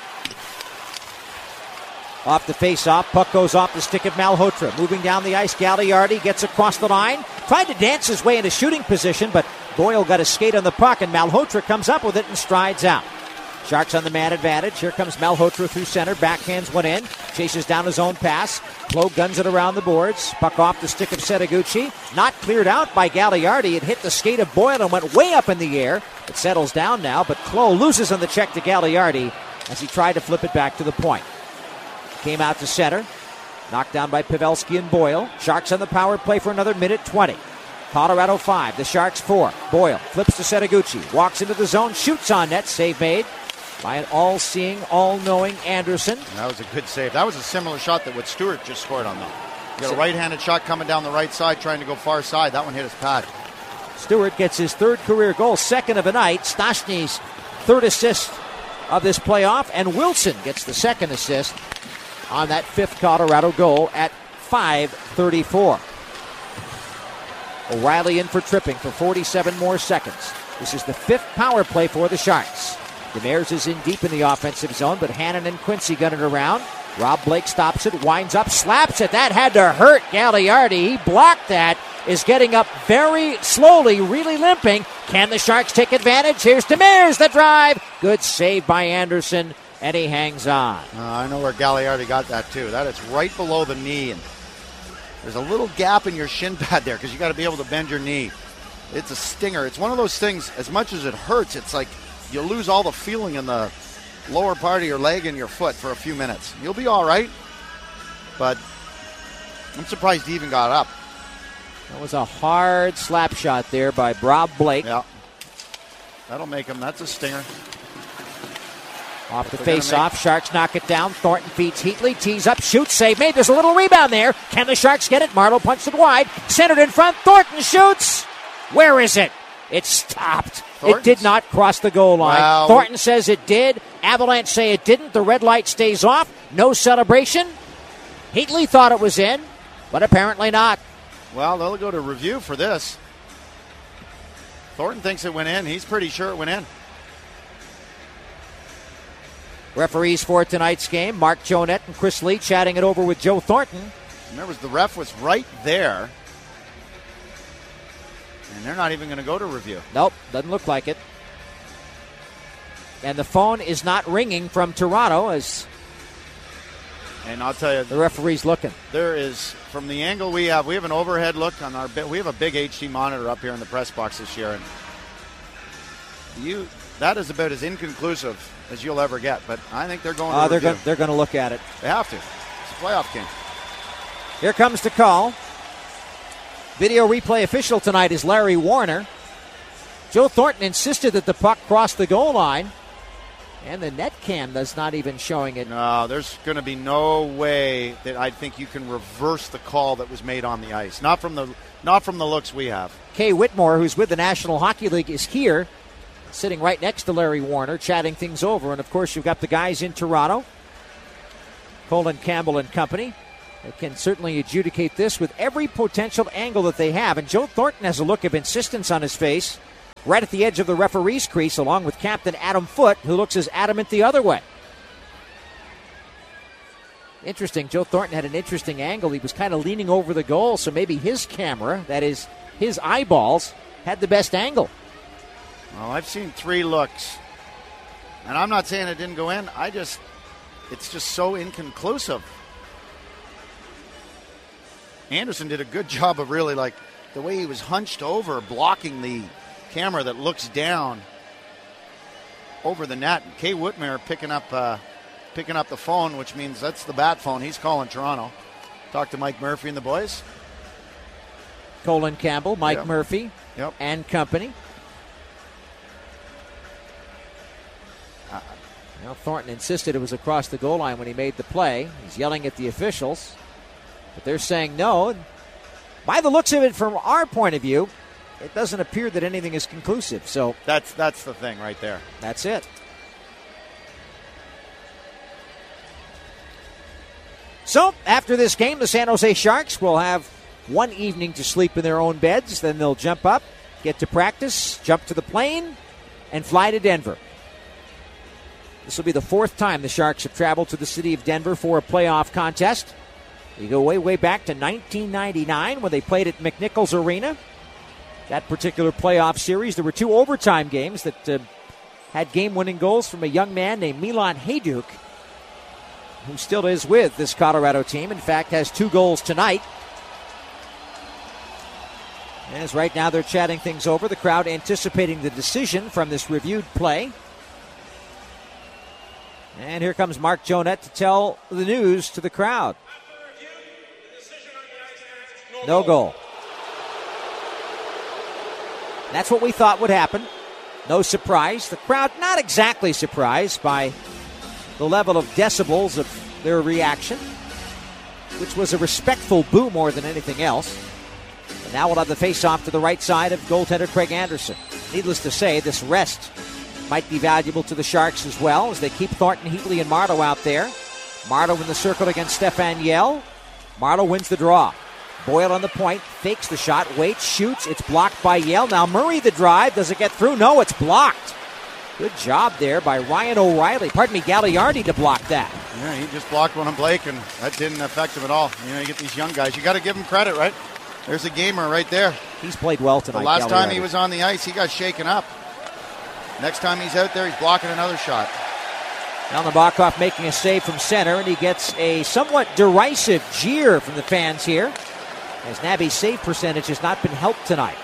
Off the face-off, puck goes off the stick of Malhotra. Moving down the ice, Gagliardi gets across the line. Tried to dance his way into shooting position, but Boyle got a skate on the puck, and Malhotra comes up with it and strides out. Sharks on the man advantage. Here comes Malhotra through center. Backhands one in. Chases down his own pass. Klo guns it around the boards. Puck off the stick of Setoguchi. Not cleared out by Gagliardi. It hit the skate of Boyle and went way up in the air. It settles down now, but Klo loses on the check to Gagliardi as he tried to flip it back to the point. Came out to center. Knocked down by Pavelski and Boyle. Sharks on the power play for another minute 20. Colorado 5, the Sharks 4. Boyle flips to Setoguchi. Walks into the zone. Shoots on net. Save made by an all-seeing, all-knowing Anderson. That was a good save. That was a similar shot that what Stewart just scored on, though. You got a right-handed shot coming down the right side, trying to go far side. That one hit his pad. Stewart gets his third career goal, second of the night. Stastny's third assist of this playoff, and Wilson gets the second assist on that fifth Colorado goal at 5:34. O'Reilly in for tripping for 47 more seconds. This is the fifth power play for the Sharks. Demers is in deep in the offensive zone, but Hannon and Quincy gun it around. Rob Blake stops it, winds up, slaps it. That had to hurt Gagliardi. He blocked that, is getting up very slowly, really limping. Can the Sharks take advantage? Here's Demers, the drive. Good save by Anderson, and he hangs on. I know where Gagliardi got that, too. That is right below the knee, and there's a little gap in your shin pad there because you got to be able to bend your knee. It's a stinger. It's one of those things, as much as it hurts, it's like you lose all the feeling in the lower part of your leg and your foot for a few minutes. You'll be all right, but I'm surprised he even got up. That was a hard slap shot there by Rob Blake. Yeah. That'll make him. That's a stinger. Off the face-off, Sharks knock it down. Thornton feeds Heatley, tees up, shoots, save made. There's a little rebound there. Can the Sharks get it? Marleau punched it wide. Centered in front. Thornton shoots. Where is it? It stopped. It did not cross the goal line. Wow. Thornton says it did. Avalanche say it didn't. The red light stays off. No celebration. Heatley thought it was in, but apparently not. Well, they'll go to review for this. Thornton thinks it went in. He's pretty sure it went in. Referees for tonight's game, Mark Jonette and Chris Lee chatting it over with Joe Thornton. Remember, the ref was right there. And they're not even going to go to review. Nope, doesn't look like it. And the phone is not ringing from Toronto as and I'll tell you, the referee's looking. There is, from the angle we have an overhead look on our, we have a big HD monitor up here in the press box this year. And that is about as inconclusive as you'll ever get. But I think they're going to review. They're going to look at it. They have to. It's a playoff game. Here comes the call. Video replay official tonight is Larry Warner. Joe Thornton insisted that the puck cross the goal line, and the net cam is not even showing it. No, there's going to be no way that I think you can reverse the call that was made on the ice. Not from the looks we have. Kay Whitmore, who's with the National Hockey League, is here, sitting right next to Larry Warner, chatting things over. And, of course, you've got the guys in Toronto, Colin Campbell and company. They can certainly adjudicate this with every potential angle that they have. And Joe Thornton has a look of insistence on his face right at the edge of the referee's crease, along with Captain Adam Foote, who looks as adamant the other way. Interesting. Joe Thornton had an interesting angle. He was kind of leaning over the goal, so maybe his camera, that is his eyeballs, had the best angle. Well, I've seen 3 looks, and I'm not saying it didn't go in. It's just so inconclusive. Anderson did a good job of really, like, the way he was hunched over, blocking the camera that looks down over the net. And Kay Whitmore picking up the phone, which means that's the bat phone. He's calling Toronto. Talk to Mike Murphy and the boys. Colin Campbell, Mike Murphy, and company. Thornton insisted it was across the goal line when he made the play. He's yelling at the officials, but they're saying no. And by the looks of it, from our point of view, it doesn't appear that anything is conclusive. So that's the thing right there. That's it. So after this game, the San Jose Sharks will have one evening to sleep in their own beds. Then they'll jump up, get to practice, jump to the plane, and fly to Denver. This will be the 4th time the Sharks have traveled to the city of Denver for a playoff contest. You go way, way back to 1999 when they played at McNichols Arena. That particular playoff series, there were 2 overtime games that had game-winning goals from a young man named Milan Hajduk, who still is with this Colorado team. In fact, has 2 goals tonight. As right now they're chatting things over, the crowd anticipating the decision from this reviewed play. And here comes Mark Jonette to tell the news to the crowd. No goal. That's what we thought would happen. No surprise. The crowd not exactly surprised by the level of decibels of their reaction, which was a respectful boo more than anything else. And now we'll have the face-off to the right side of goaltender Craig Anderson. Needless to say, this rest might be valuable to the Sharks as well, as they keep Thornton, Heatley, and Marleau out there. Marleau in the circle against Stefan Yell. Marleau wins the draw. Boyle on the point, fakes the shot, waits, shoots. It's blocked by Yell. Now Murray the drive. Does it get through? No, it's blocked. Good job there by Ryan O'Reilly. Gagliardi to block that. Yeah, he just blocked one on Blake, and that didn't affect him at all. You get these young guys. You got to give them credit, right? There's a gamer right there. He's played well tonight. The last time he was on the ice, he got shaken up. Next time he's out there, he's blocking another shot. Now Nabokov making a save from center, and he gets a somewhat derisive jeer from the fans here, as Nabby's save percentage has not been helped tonight.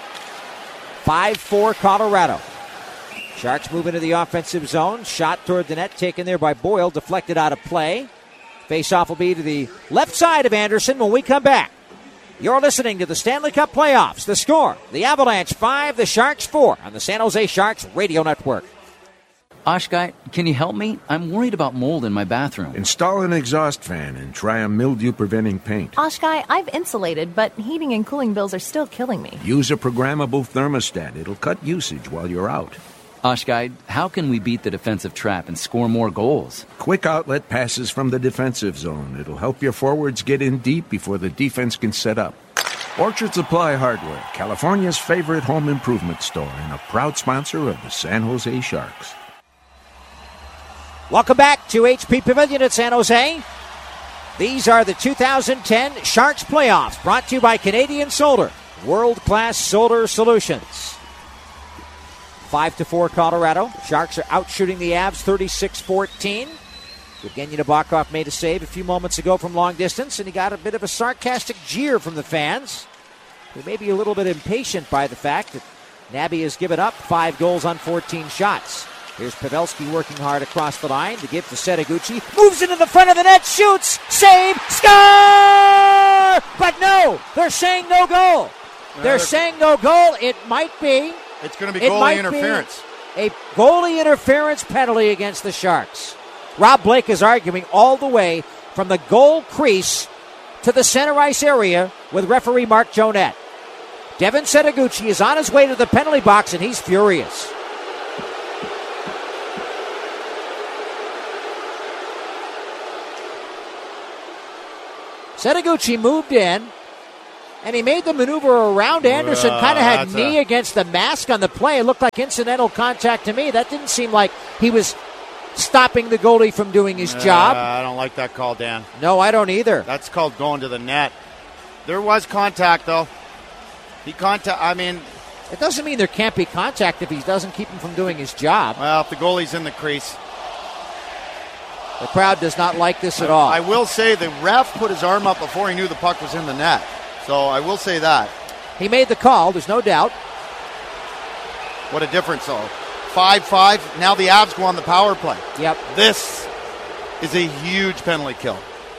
5-4 Colorado. Sharks move into the offensive zone. Shot toward the net, taken there by Boyle, deflected out of play. Face-off will be to the left side of Anderson when we come back. You're listening to the Stanley Cup Playoffs. The score, the Avalanche 5, the Sharks 4 on the San Jose Sharks Radio Network. Oshguy, can you help me? I'm worried about mold in my bathroom. Install an exhaust fan and try a mildew-preventing paint. Oshguy, I've insulated, but heating and cooling bills are still killing me. Use a programmable thermostat. It'll cut usage while you're out. Oshguy, how can we beat the defensive trap and score more goals? Quick outlet passes from the defensive zone. It'll help your forwards get in deep before the defense can set up. Orchard Supply Hardware, California's favorite home improvement store and a proud sponsor of the San Jose Sharks. Welcome back to HP Pavilion at San Jose. These are the 2010 Sharks playoffs, brought to you by Canadian Solar, world-class solar solutions. 5-4 Colorado. Sharks are out shooting the Avs 36-14. Evgeny Nabokov made a save a few moments ago from long distance, and he got a bit of a sarcastic jeer from the fans, who may be a little bit impatient by the fact that Nabby has given up 5 goals on 14 shots. Here's Pavelski working hard across the line. The give to Setoguchi. Moves into the front of the net. Shoots. Save. Score! But no. They're saying no goal. They're saying no goal. It might be It's going to be goalie interference. A goalie interference penalty against the Sharks. Rob Blake is arguing all the way from the goal crease to the center ice area with referee Mark Jonette. Devin Setoguchi is on his way to the penalty box, and he's furious. Setoguchi moved in, and he made the maneuver around Anderson, kind of had knee against the mask on the play. It looked like incidental contact to me. That didn't seem like he was stopping the goalie from doing his job. I don't like that call, Dan. No, I don't either. That's called going to the net. There was contact, though. It doesn't mean there can't be contact if he doesn't keep him from doing his job. Well, if the goalie's in the crease. The crowd does not like this at all. I will say the ref put his arm up before he knew the puck was in the net. So I will say that. He made the call, there's no doubt. What a difference, though. 5-5. Now the Avs go on the power play. Yep. This is a huge penalty kill.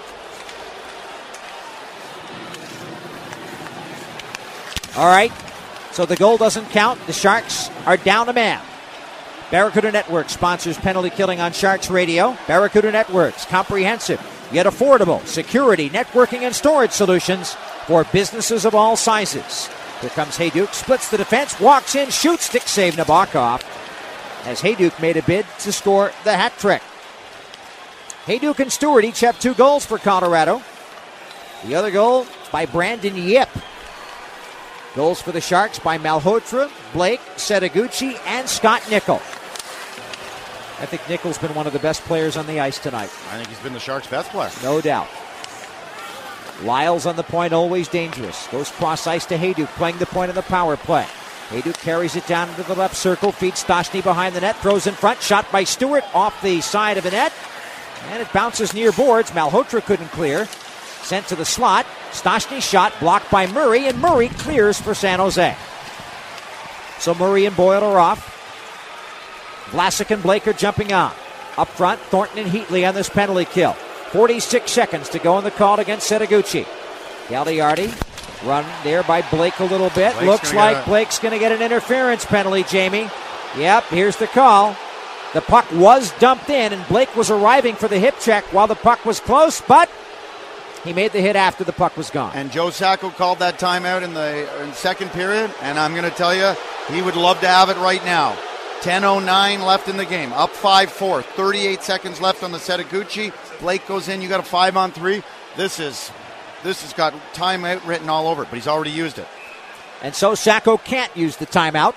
All right. So the goal doesn't count. The Sharks are down a man. Barracuda Network sponsors penalty killing on Sharks Radio. Barracuda Networks, comprehensive yet affordable security, networking, and storage solutions for businesses of all sizes. Here comes Hayduk, splits the defense, walks in, shoots, stick save Nabokov, as Hayduk made a bid to score the hat trick. Hayduk and Stewart each have 2 goals for Colorado. The other goal by Brandon Yip. Goals for the Sharks by Malhotra, Blake, Setoguchi, and Scott Nickel. I think Nickel's been one of the best players on the ice tonight. I think he's been the Sharks' best player. No doubt. Lyles on the point, always dangerous. Goes cross ice to Hayduk, playing the point of the power play. Hayduk carries it down into the left circle, feeds Stastny behind the net, throws in front, shot by Stewart off the side of the net, and it bounces near boards. Malhotra couldn't clear. Sent to the slot. Stastny shot blocked by Murray, and Murray clears for San Jose. So Murray and Boyle are off. Vlasic and Blake are jumping on. Up front, Thornton and Heatley on this penalty kill. 46 seconds to go in the call against Setoguchi. Gagliardi run there by Blake a little bit. Looks like Blake's going to get an interference penalty, Jamie. Yep, here's the call. The puck was dumped in, and Blake was arriving for the hip check while the puck was close, but he made the hit after the puck was gone. And Joe Sacco called that timeout in the second period, and I'm going to tell you, he would love to have it right now. 10:09 left in the game. Up 5-4. 38 seconds left on the Setoguchi. Blake goes in. You got a 5-on-3. This has got timeout written all over it, but he's already used it. And so Sacco can't use the timeout.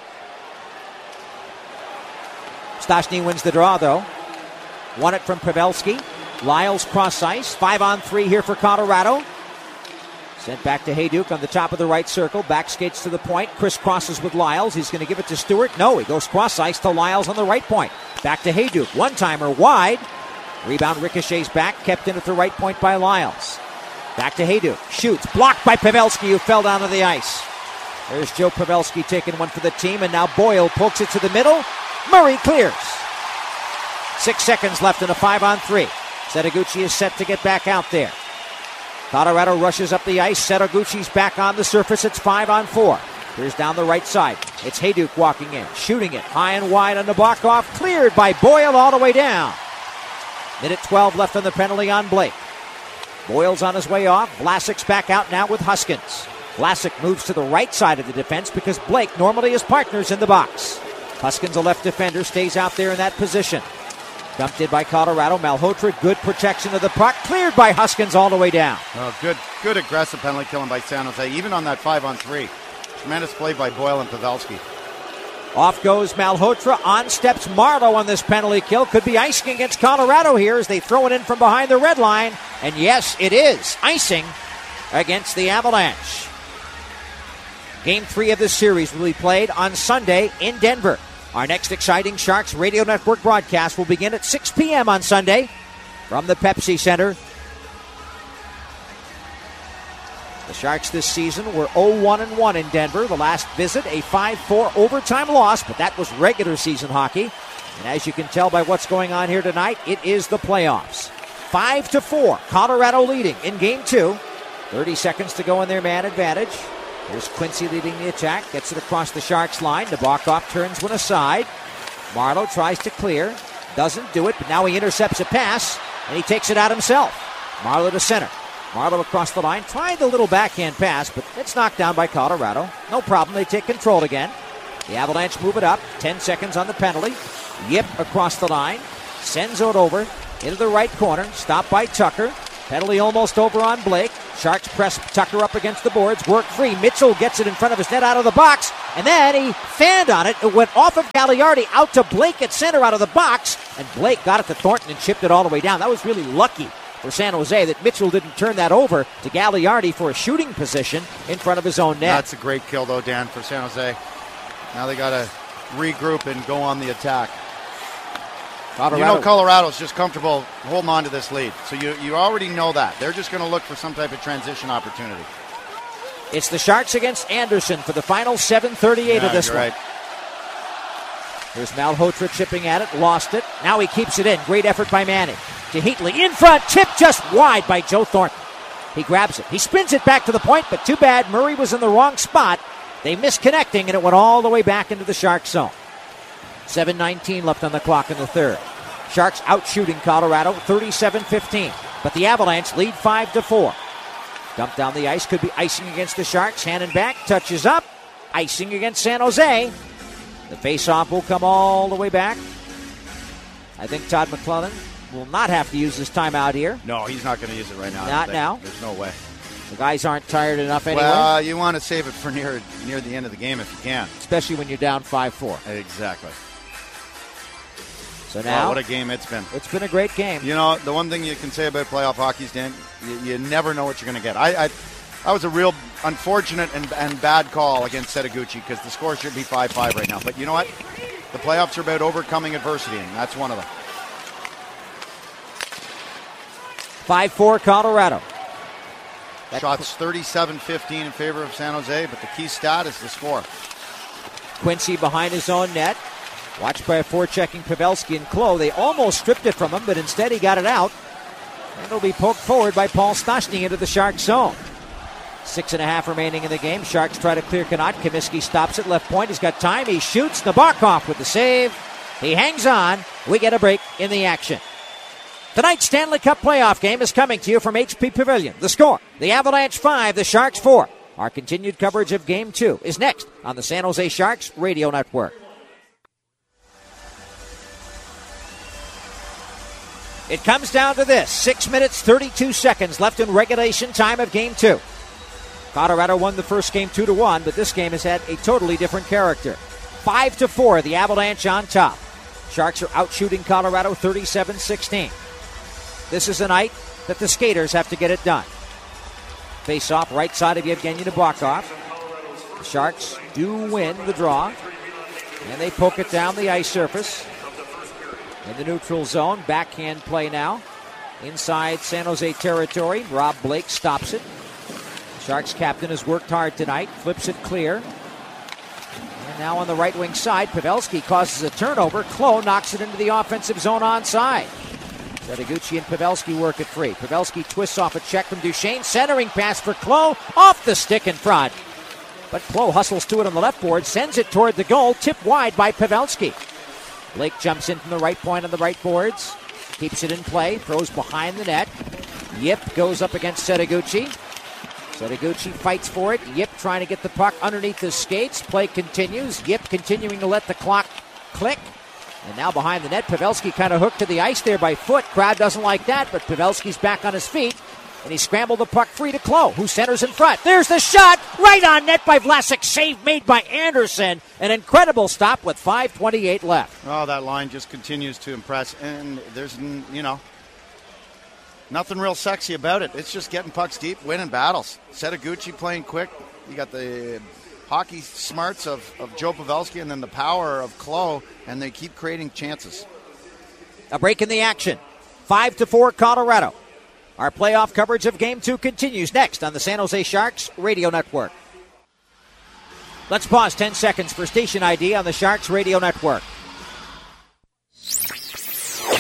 Stastny wins the draw, though. Won it from Pavelski. Lyles cross ice. 5-on-3 here for Colorado. Sent back to Hayduk on the top of the right circle. Back skates to the point. Crisscrosses with Lyles. He's going to give it to Stewart. No, he goes cross ice to Lyles on the right point. Back to Hayduk. One-timer wide. Rebound ricochets back. Kept in at the right point by Lyles. Back to Hayduk. Shoots. Blocked by Pavelski, who fell down to the ice. There's Joe Pavelski taking one for the team. And now Boyle pokes it to the middle. Murray clears. 6 seconds left in a 5-on-3. Setoguchi is set to get back out there. Colorado rushes up the ice. Setoguchi's back on the surface. It's 5-on-4. Here's down the right side. It's Hayduk walking in, shooting it high and wide on Nabokov. Cleared by Boyle all the way down. Minute 12 left on the penalty on Blake. Boyle's on his way off. Vlasic's back out now with Huskins. Vlasic moves to the right side of the defense because Blake normally is partners in the box. Huskins, a left defender, stays out there in that position. Dumped in by Colorado. Malhotra, good protection of the puck. Cleared by Huskins all the way down. Oh, good aggressive penalty killing by San Jose, even on that 5-on-3. Tremendous play by Boyle and Pavelski. Off goes Malhotra. On steps Marleau on this penalty kill. Could be icing against Colorado here as they throw it in from behind the red line. And yes, it is icing against the Avalanche. Game 3 of this series will be played on Sunday in Denver. Our next exciting Sharks Radio Network broadcast will begin at 6 p.m. on Sunday from the Pepsi Center. The Sharks this season were 0-1-1 in Denver. The last visit, a 5-4 overtime loss, but that was regular season hockey. And as you can tell by what's going on here tonight, it is the playoffs. 5-4, Colorado leading in Game 2. 30 seconds to go in their man advantage. Here's Quincy leading the attack. Gets it across the Sharks line. Nabokov turns one aside. Marleau tries to clear. Doesn't do it, but now he intercepts a pass, and he takes it out himself. Marleau to center. Marleau across the line. Tried the little backhand pass, but it's knocked down by Colorado. No problem. They take control again. The Avalanche move it up. 10 seconds on the penalty. Yip across the line. Sends it over into the right corner. Stopped by Tucker. Penalty almost over on Blake. Sharks press Tucker up against the boards. Work free. Mitchell gets it in front of his net out of the box. And then he fanned on it. It went off of Gagliardi out to Blake at center out of the box. And Blake got it to Thornton and chipped it all the way down. That was really lucky for San Jose that Mitchell didn't turn that over to Gagliardi for a shooting position in front of his own net. That's a great kill, though, Dan, for San Jose. Now they got to regroup and go on the attack. Colorado's just comfortable holding on to this lead. So you already know that. They're just going to look for some type of transition opportunity. It's the Sharks against Anderson for the final 7:38 of this one. Right. Here's Malhotra chipping at it, lost it. Now he keeps it in. Great effort by Manning. To Heatley, in front, tip just wide by Joe Thornton. He grabs it. He spins it back to the point, but too bad Murray was in the wrong spot. They missed connecting, and it went all the way back into the Sharks zone. 7:19 left on the clock in the third. Sharks out-shooting Colorado 37-15, but the Avalanche lead 5-4. Dump down the ice, could be icing against the Sharks. Hand and back, touches up, icing against San Jose. The face-off will come all the way back. I think Todd McClellan will not have to use his timeout here. No, he's not going to use it right now. Not now. There's no way. The guys aren't tired enough anyway. Well, you want to save it for near the end of the game if you can. Especially when you're down 5-4. Exactly. So now, what a game it's been. It's been a great game. You know, the one thing you can say about playoff hockey, Dan, you never know what you're going to get. I was a real unfortunate and bad call against Setaguchi because the score should be 5-5 right now. But you know what? The playoffs are about overcoming adversity, and that's one of them. 5-4 Colorado. Shots 37-15 in favor of San Jose, but the key stat is the score. Quincy behind his own net. Watched by a forechecking Pavelski and Klo. They almost stripped it from him, but instead he got it out. And it'll be poked forward by Paul Stastny into the Sharks zone. 6.5 remaining in the game. Sharks try to clear Connaught. Comiskey stops at left point. He's got time. He shoots. Nabokov with the save. He hangs on. We get a break in the action. Tonight's Stanley Cup playoff game is coming to you from HP Pavilion. The score, the Avalanche 5, the Sharks 4. Our continued coverage of Game 2 is next on the San Jose Sharks Radio Network. It comes down to this. 6 minutes, 32 seconds left in regulation time of Game 2. Colorado won the first game 2-1, but this game has had a totally different character. 5-4, the Avalanche on top. Sharks are out-shooting Colorado 37-16. This is a night that the skaters have to get it done. Face-off right side of Yevgeny Nabokov. The Sharks do win the draw, and they poke it down the ice surface. In the neutral zone, backhand play now. Inside San Jose territory, Rob Blake stops it. Sharks captain has worked hard tonight, flips it clear. And now on the right wing side, Pavelski causes a turnover. Klo knocks it into the offensive zone onside. Setaguchi and Pavelski work it free. Pavelski twists off a check from Duchesne. Centering pass for Klo, off the stick in front. But Klo hustles to it on the left board, sends it toward the goal, tipped wide by Pavelski. Blake jumps in from the right point on the right boards. Keeps it in play. Throws behind the net. Yip goes up against Setaguchi. Setaguchi fights for it. Yip trying to get the puck underneath his skates. Play continues. Yip continuing to let the clock click. And now behind the net, Pavelski kind of hooked to the ice there by foot. Crowd doesn't like that, but Pavelski's back on his feet. And he scrambled the puck free to Klo, who centers in front. There's the shot, right on net by Vlasic. Save made by Anderson. An incredible stop with 5:28 left. Oh, that line just continues to impress. And there's, nothing real sexy about it. It's just getting pucks deep, winning battles. Setaguchi playing quick. You got the hockey smarts of Joe Pavelski and then the power of Klo, and they keep creating chances. A break in the action. 5-4 Colorado. Our playoff coverage of Game 2 continues next on the San Jose Sharks Radio Network. Let's pause 10 seconds for station ID on the Sharks Radio Network.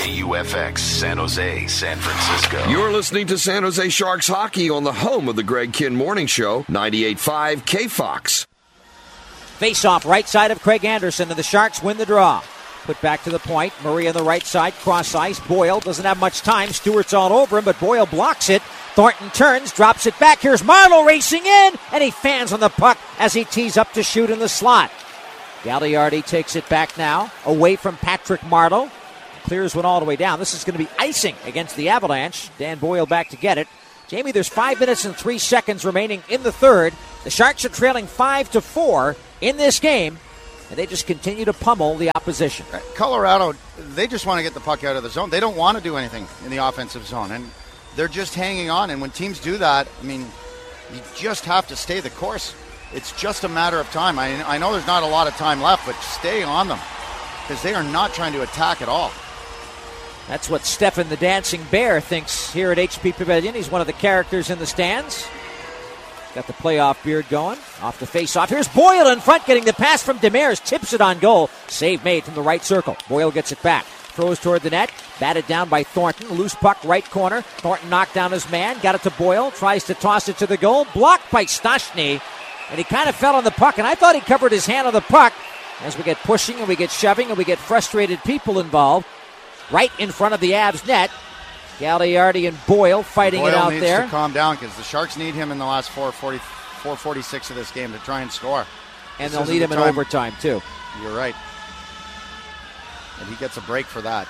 KUFX, San Jose, San Francisco. You're listening to San Jose Sharks hockey on the home of the Greg Kihn Morning Show, 98.5 KFOX. Face-off right side of Craig Anderson, and the Sharks win the draw. Put back to the point. Murray on the right side, cross ice. Boyle doesn't have much time. Stewart's all over him, but Boyle blocks it. Thornton turns, drops it back. Here's Marleau racing in, and he fans on the puck as he tees up to shoot in the slot. Gagliardi takes it back now, away from Patrick Marleau. Clears one all the way down. This is going to be icing against the Avalanche. Dan Boyle back to get it. Jamie, there's 5 minutes and 3 seconds remaining in the third. The Sharks are trailing 5-4 in this game, and they just continue to pummel the opposition. Colorado, they just want to get the puck out of the zone. They don't want to do anything in the offensive zone, and they're just hanging on. And when teams do that, I mean, you just have to stay the course. It's just a matter of time. I know there's not a lot of time left, but stay on them because they are not trying to attack at all. That's what Stefan the Dancing Bear thinks here at HP Pavilion. He's one of the characters in the stands. Got the playoff beard going. Off the face-off. Here's Boyle in front, getting the pass from Demers. Tips it on goal. Save made from the right circle. Boyle gets it back. Throws toward the net. Batted down by Thornton. Loose puck, right corner. Thornton knocked down his man. Got it to Boyle. Tries to toss it to the goal. Blocked by Stastny. And he kind of fell on the puck. And I thought he covered his hand on the puck. As we get pushing and we get shoving and we get frustrated people involved. Right in front of the Avs net. Gagliardi and Boyle fighting it out there. Boyle needs to calm down because the Sharks need him in the last 4:46 of this game to try and score. And they'll need him in overtime, too. You're right. And he gets a break for that.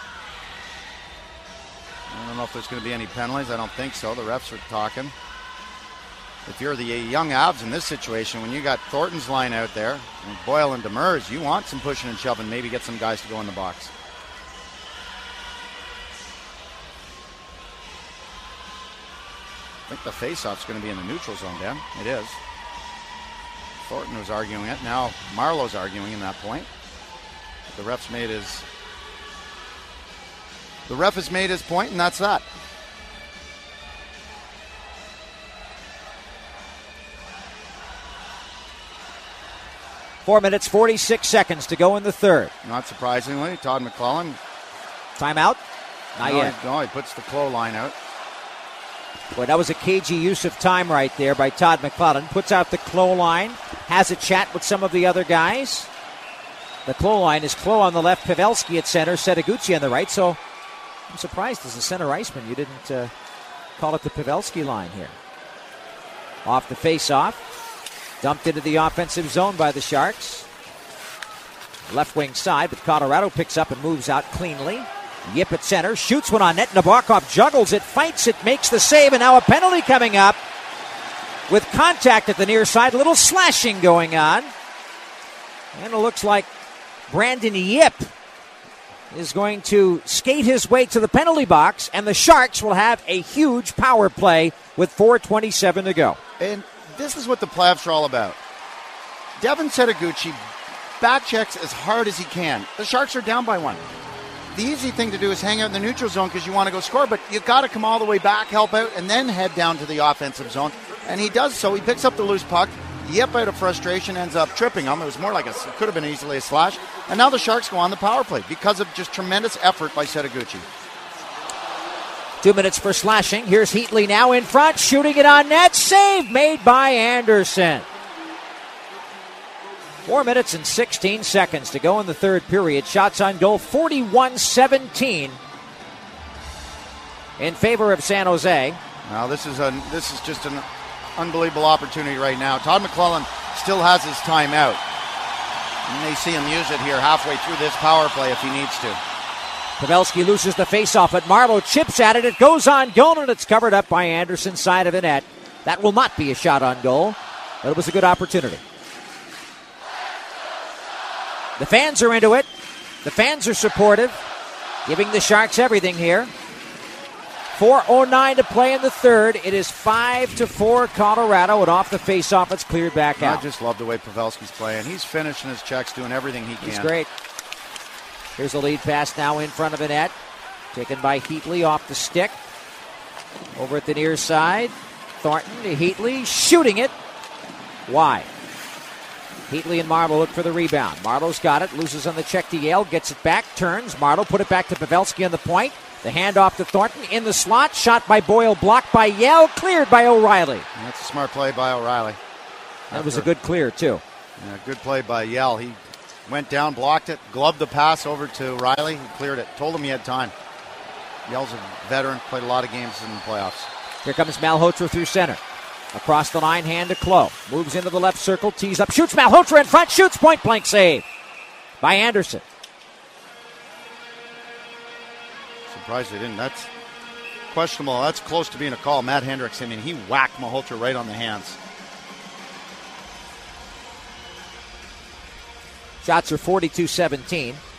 I don't know if there's going to be any penalties. I don't think so. The refs are talking. If you're the young Avs in this situation, when you got Thornton's line out there, and Boyle and Demers, you want some pushing and shoving, maybe get some guys to go in the box. I think the face-off's going to be in the neutral zone, Dan. It is. Thornton was arguing it. Now Marleau's arguing in that point. The ref has made his point, and that's that. Four minutes, 46 seconds to go in the third. Not surprisingly, Todd McLellan. Timeout? Not yet. No, he puts the Clow line out. Boy, that was a cagey use of time right there by Todd McLellan. Puts out the Clow line, has a chat with some of the other guys. The Clow line is Clow on the left, Pavelski at center, Setoguchi on the right. So I'm surprised as a center iceman you didn't call it the Pavelski line here. Off the face-off. Dumped into the offensive zone by the Sharks. Left wing side, but Colorado picks up and moves out cleanly. Yip at center, shoots one on net. Nabokov juggles it, fights it, makes the save, and now a penalty coming up with contact at the near side. A little slashing going on. And it looks like Brandon Yip is going to skate his way to the penalty box, and the Sharks will have a huge power play with 4:27 to go. And this is what the playoffs are all about. Devin Setoguchi back checks as hard as he can. The Sharks are down by one. The easy thing to do is hang out in the neutral zone because you want to go score, but you've got to come all the way back, help out, and then head down to the offensive zone. And he does so. He picks up the loose puck. Yip, out of frustration, ends up tripping him. It was more like it could have been easily a slash. And now the Sharks go on the power play because of just tremendous effort by Setoguchi. 2 minutes for slashing. Here's Heatley now in front, shooting it on net. Save made by Anderson. 4 minutes and 16 seconds to go in the third period. Shots on goal, 41-17 in favor of San Jose. Now this is just an unbelievable opportunity right now. Todd McLellan still has his timeout. You may see him use it here halfway through this power play if he needs to. Pavelski loses the faceoff, but Marleau chips at it. It goes on goal, and it's covered up by Anderson's side of the net. That will not be a shot on goal, but it was a good opportunity. The fans are into it. The fans are supportive, giving the Sharks everything here. 4:09 to play in the third. It is 5-4 Colorado, and off the faceoff, it's cleared back out. I just love the way Pavelski's playing. He's finishing his checks, doing everything he can. He's great. Here's a lead pass now in front of the net. Taken by Heatley off the stick. Over at the near side. Thornton to Heatley, shooting it. Why? Heatley and Marlowe look for the rebound. Marlowe's got it, loses on the check to Yale, gets it back, turns. Marlowe put it back to Pavelski on the point. The handoff to Thornton in the slot. Shot by Boyle, blocked by Yale, cleared by O'Reilly. That's a smart play by O'Reilly. That was a good clear, too. Yeah, good play by Yale. He went down, blocked it, gloved the pass over to Riley. He cleared it. Told him he had time. Yale's a veteran, played a lot of games in the playoffs. Here comes Malhotra through center. Across the line, hand to Clough. Moves into the left circle, tees up, shoots. Malhotra in front, shoots. Point blank save by Anderson. Surprised they didn't. That's questionable. That's close to being a call. Matt Hendricks, I mean, he whacked Malhotra right on the hands. Shots are 42-17.